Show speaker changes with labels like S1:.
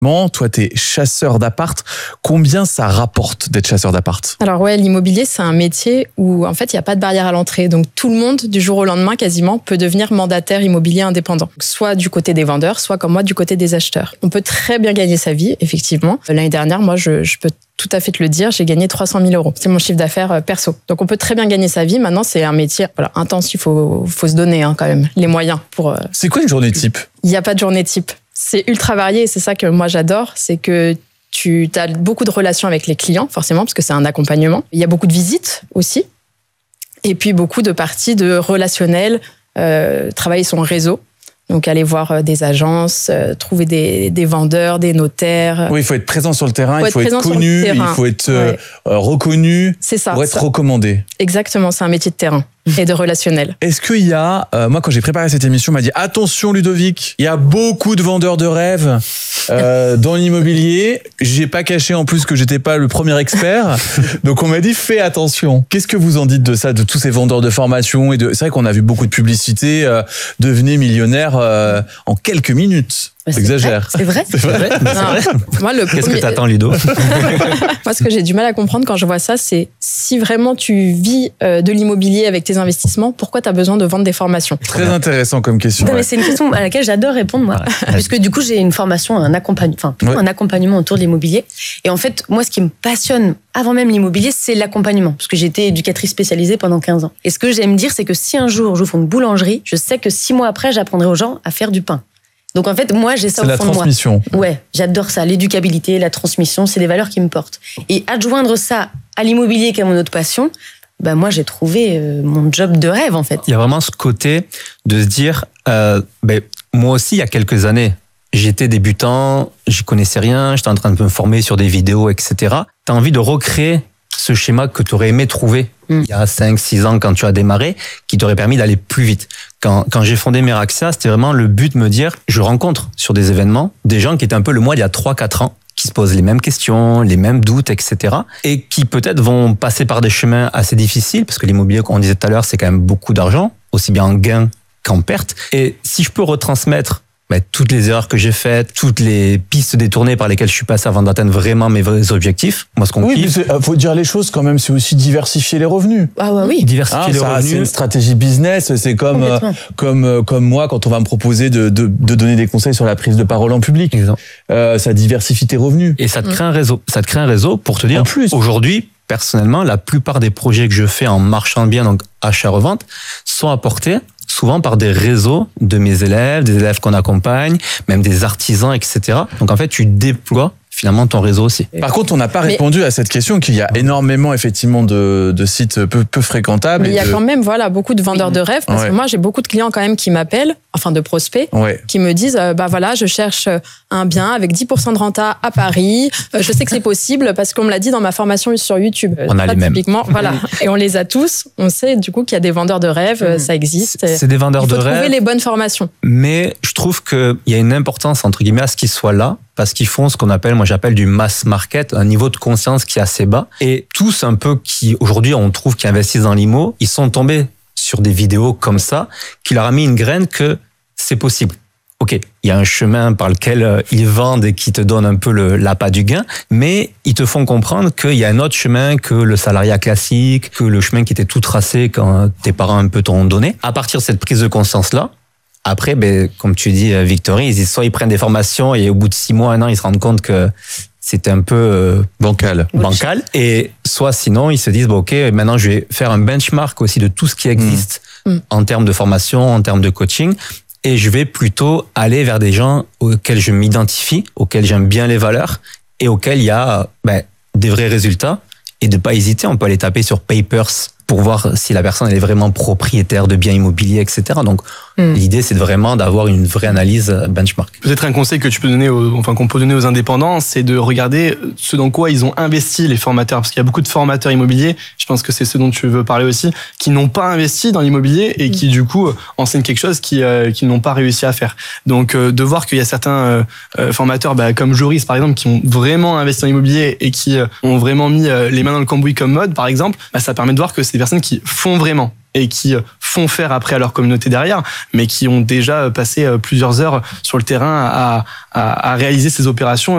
S1: Toi, t'es chasseur d'appart. Combien ça rapporte d'être chasseur d'appart ?
S2: Alors ouais, l'immobilier, c'est un métier où en fait, il n'y a pas de barrière à l'entrée. Donc tout le monde, du jour au lendemain, quasiment, peut devenir mandataire immobilier indépendant. Soit du côté des vendeurs, soit comme moi, du côté des acheteurs. On peut très bien gagner sa vie, effectivement. L'année dernière, moi, je peux tout à fait te le dire, j'ai gagné 300 000 euros. C'est mon chiffre d'affaires perso. Donc on peut très bien gagner sa vie. Maintenant, c'est un métier intense. Il faut se donner quand même les moyens pour...
S1: C'est quoi une journée type ?
S2: Il n'y a pas de journée type. C'est ultra varié et c'est ça que moi j'adore, c'est que tu as beaucoup de relations avec les clients, forcément, parce que c'est un accompagnement. Il y a beaucoup de visites aussi, et puis beaucoup de parties de relationnel, travailler son réseau. Donc, aller voir des agences, trouver des vendeurs, des notaires.
S1: Oui, il faut être présent sur le terrain, il faut être connu, il faut être reconnu pour être recommandé.
S2: Exactement, c'est un métier de terrain et de relationnel.
S1: Est-ce qu'il y a, moi quand j'ai préparé cette émission, on m'a dit attention Ludovic, il y a beaucoup de vendeurs de rêves dans l'immobilier. J'ai pas caché en plus que j'étais pas le premier expert, donc on m'a dit fais attention. Qu'est-ce que vous en dites de ça, de tous ces vendeurs de formation c'est vrai qu'on a vu beaucoup de publicités, devenez millionnaire en quelques minutes. J'exagère.
S2: C'est vrai. Moi,
S3: Qu'est-ce que t'attends, Ludo ?
S2: Moi, ce que j'ai du mal à comprendre quand je vois ça, c'est si vraiment tu vis de l'immobilier avec tes investissements, pourquoi tu as besoin de vendre des formations ?
S1: Très intéressant comme question.
S4: Non, mais c'est une question à laquelle j'adore répondre, moi. Puisque du coup, j'ai une formation, un accompagnement autour de l'immobilier. Et en fait, moi, ce qui me passionne avant même l'immobilier, c'est l'accompagnement. Parce que j'ai été éducatrice spécialisée pendant 15 ans. Et ce que j'aime dire, c'est que si un jour j'ouvre une boulangerie, je sais que 6 mois après, j'apprendrai aux gens à faire du pain. Donc en fait, moi, j'ai ça au fond de moi. C'est la
S1: transmission.
S4: Ouais, j'adore ça. L'éducabilité, la transmission, c'est des valeurs qui me portent. Et adjoindre ça à l'immobilier, qui est mon autre passion, moi, j'ai trouvé mon job de rêve, en fait.
S3: Il y a vraiment ce côté de se dire, moi aussi, il y a quelques années, j'étais débutant, j'y connaissais rien, j'étais en train de me former sur des vidéos, etc. T'as envie de recréer ce schéma que tu aurais aimé trouver il y a 5-6 ans quand tu as démarré, qui t'aurait permis d'aller plus vite. Quand j'ai fondé Meraxia, c'était vraiment le but de me dire, je rencontre sur des événements des gens qui étaient un peu le moi il y a 3-4 ans, qui se posent les mêmes questions, les mêmes doutes, etc. Et qui peut-être vont passer par des chemins assez difficiles, parce que l'immobilier, comme on disait tout à l'heure, c'est quand même beaucoup d'argent, aussi bien en gain qu'en perte. Et si je peux retransmettre toutes les erreurs que j'ai faites, toutes les pistes détournées par lesquelles je suis passé avant d'atteindre vraiment mes vrais objectifs. Moi, ce qu'on kiffe...
S1: faut dire les choses quand même, c'est aussi diversifier les revenus.
S4: Ah ouais, oui.
S3: Diversifier les revenus.
S1: C'est une stratégie business, c'est comme moi, quand on va me proposer de donner des conseils sur la prise de parole en public. Ça diversifie tes revenus.
S3: Et ça te crée un réseau. Ça te crée un réseau pour te dire, aujourd'hui, personnellement, la plupart des projets que je fais en marchand de biens, donc achat-revente, sont apportés souvent par des réseaux de mes élèves, des élèves qu'on accompagne, même des artisans, etc. Donc en fait, tu déploies finalement ton réseau aussi.
S1: Par contre, on n'a pas répondu à cette question, qu'il y a énormément effectivement de sites peu fréquentables.
S2: Mais il y a quand même beaucoup de vendeurs de rêves, parce que moi j'ai beaucoup de clients quand même qui m'appellent, enfin de prospects, qui me disent je cherche un bien avec 10% de renta à Paris, je sais que c'est possible parce qu'on me l'a dit dans ma formation sur YouTube.
S3: On a les mêmes.
S2: Typiquement, et on les a tous, on sait du coup qu'il y a des vendeurs de rêves, ça existe.
S3: C'est des vendeurs de rêves.
S2: Il faut trouver les bonnes formations.
S3: Mais je trouve qu'il y a une importance entre guillemets à ce qu'ils soient là, parce qu'ils font ce qu'on appelle, moi j'appelle du mass market, un niveau de conscience qui est assez bas. Et tous un peu qui, aujourd'hui, on trouve qui investissent dans l'IMO, ils sont tombés sur des vidéos comme ça, qui leur a mis une graine que c'est possible. Ok, il y a un chemin par lequel ils vendent et qui te donne un peu l'appât du gain, mais ils te font comprendre qu'il y a un autre chemin que le salariat classique, que le chemin qui était tout tracé quand tes parents un peu t'ont donné. À partir de cette prise de conscience-là, après, comme tu dis, Victory, soit ils prennent des formations et au bout de 6 mois, 1 an, ils se rendent compte que c'était un peu bancal. Et soit sinon, ils se disent, ok, maintenant je vais faire un benchmark aussi de tout ce qui existe en termes de formation, en termes de coaching. Et je vais plutôt aller vers des gens auxquels je m'identifie, auxquels j'aime bien les valeurs et auxquels il y a des vrais résultats. Et de pas hésiter, on peut aller taper sur Papers pour voir si la personne elle est vraiment propriétaire de biens immobiliers, etc. Donc, l'idée, c'est vraiment d'avoir une vraie analyse benchmark.
S5: Peut-être un conseil que tu peux donner, qu'on peut donner aux indépendants, c'est de regarder ce dans quoi ils ont investi les formateurs, parce qu'il y a beaucoup de formateurs immobiliers. Je pense que c'est ce dont tu veux parler aussi, qui n'ont pas investi dans l'immobilier et qui du coup enseignent quelque chose qu'ils n'ont pas réussi à faire. Donc, de voir qu'il y a certains formateurs, comme Joris par exemple, qui ont vraiment investi dans l'immobilier et qui ont vraiment mis les mains dans le cambouis comme mode, par exemple, ça permet de voir que c'est des personnes qui font vraiment et qui font faire après à leur communauté derrière, mais qui ont déjà passé plusieurs heures sur le terrain à réaliser ces opérations